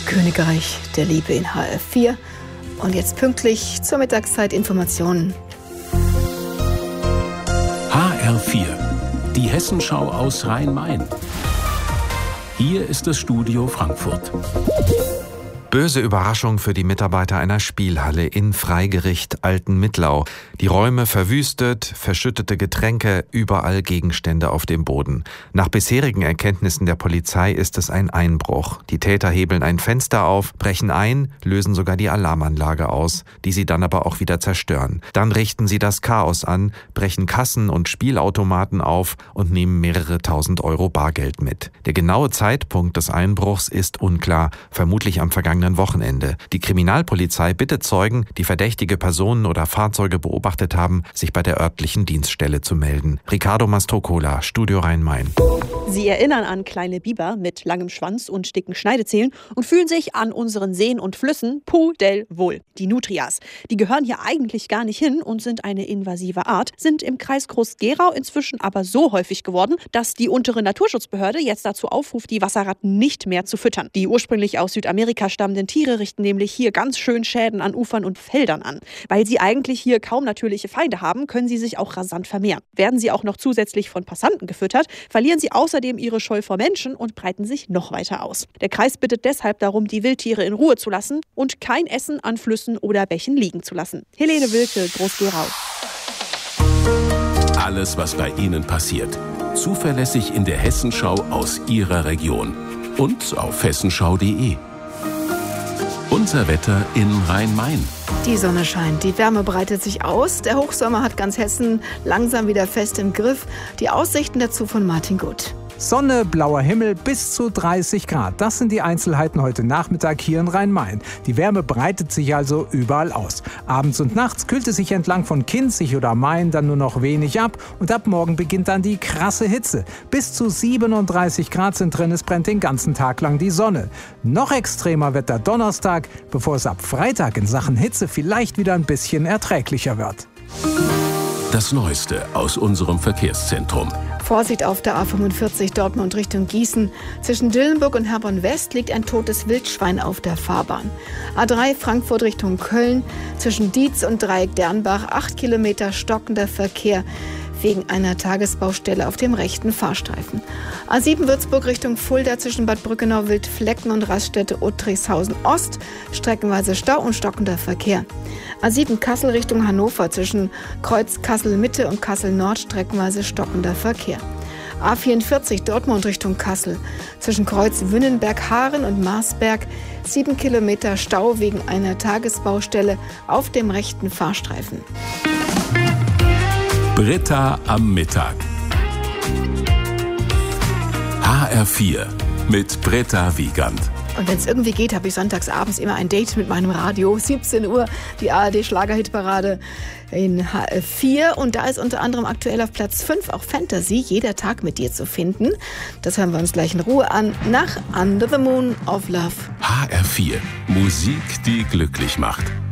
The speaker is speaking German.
Königreich der Liebe in HR4. Und jetzt pünktlich zur Mittagszeit Informationen. HR4, die Hessenschau aus Rhein-Main. Hier ist das Studio Frankfurt. Böse Überraschung für die Mitarbeiter einer Spielhalle in Freigericht Altenmittlau. Die Räume verwüstet, verschüttete Getränke, überall Gegenstände auf dem Boden. Nach bisherigen Erkenntnissen der Polizei ist es ein Einbruch. Die Täter hebeln ein Fenster auf, brechen ein, lösen sogar die Alarmanlage aus, die sie dann aber auch wieder zerstören. Dann richten sie das Chaos an, brechen Kassen und Spielautomaten auf und nehmen mehrere tausend Euro Bargeld mit. Der genaue Zeitpunkt des Einbruchs ist unklar, vermutlich am vergangenen Wochenende. Die Kriminalpolizei bittet Zeugen, die verdächtige Personen oder Fahrzeuge beobachtet haben, sich bei der örtlichen Dienststelle zu melden. Ricardo Mastrocola, Studio Rhein-Main. Sie erinnern an kleine Biber mit langem Schwanz und dicken Schneidezähnen und fühlen sich an unseren Seen und Flüssen pudelwohl. Die Nutrias. Die gehören hier eigentlich gar nicht hin und sind eine invasive Art, sind im Kreis Groß-Gerau inzwischen aber so häufig geworden, dass die untere Naturschutzbehörde jetzt dazu aufruft, die Wasserratten nicht mehr zu füttern. Die ursprünglich aus Südamerika stammenden Tiere richten nämlich hier ganz schön Schäden an Ufern und Feldern an. Weil sie eigentlich hier kaum natürliche Feinde haben, können sie sich auch rasant vermehren. Werden sie auch noch zusätzlich von Passanten gefüttert, verlieren sie außerdem ihre Scheu vor Menschen und breiten sich noch weiter aus. Der Kreis bittet deshalb darum, die Wildtiere in Ruhe zu lassen und kein Essen an Flüssen oder Bächen liegen zu lassen. Helene Wilke, Groß-Gerau. Alles, was bei Ihnen passiert. Zuverlässig in der Hessenschau aus Ihrer Region. Und auf hessenschau.de. Unser Wetter in Rhein-Main. Die Sonne scheint, die Wärme breitet sich aus. Der Hochsommer hat ganz Hessen langsam wieder fest im Griff. Die Aussichten dazu von Martin Gut. Sonne, blauer Himmel, bis zu 30 Grad. Das sind die Einzelheiten heute Nachmittag hier in Rhein-Main. Die Wärme breitet sich also überall aus. Abends und nachts kühlt es sich entlang von Kinzig oder Main dann nur noch wenig ab. Und ab morgen beginnt dann die krasse Hitze. Bis zu 37 Grad sind drin, es brennt den ganzen Tag lang die Sonne. Noch extremer wird der Donnerstag, bevor es ab Freitag in Sachen Hitze vielleicht wieder ein bisschen erträglicher wird. Das Neueste aus unserem Verkehrszentrum. Vorsicht auf der A45 Dortmund Richtung Gießen. Zwischen Dillenburg und Herborn West liegt ein totes Wildschwein auf der Fahrbahn. A3 Frankfurt Richtung Köln. Zwischen Dietz und Dreieck Dernbach 8 Kilometer stockender Verkehr wegen einer Tagesbaustelle auf dem rechten Fahrstreifen. A7 Würzburg Richtung Fulda zwischen Bad Brückenau, Wildflecken und Raststätte Uttrichshausen Ost. Streckenweise Stau und stockender Verkehr. A7 Kassel Richtung Hannover zwischen Kreuz Kassel Mitte und Kassel Nord streckenweise stockender Verkehr. A44 Dortmund Richtung Kassel zwischen Kreuz Wünnenberg-Haaren und Marsberg 7 Kilometer Stau wegen einer Tagesbaustelle auf dem rechten Fahrstreifen. Britta am Mittag. HR4 mit Britta Wiegand. Und wenn es irgendwie geht, habe ich sonntags abends immer ein Date mit meinem Radio. 17 Uhr, die ARD-Schlagerhitparade in HR4. Und da ist unter anderem aktuell auf Platz 5 auch Fantasy, Jeder Tag mit dir zu finden. Das hören wir uns gleich in Ruhe an, nach Under the Moon of Love. HR4, Musik, die glücklich macht.